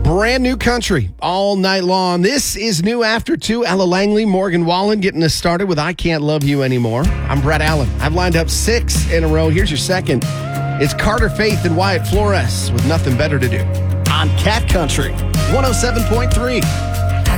Brand new country all night long. This is new after 2. Ella Langley, Morgan Wallen getting us started with I Can't Love You Anymore. I'm Brett Allen. I've lined up 6 in a row. Here's your second. It's Carter Faith and Wyatt Flores with Nothing Better to Do on Cat Country 107.3.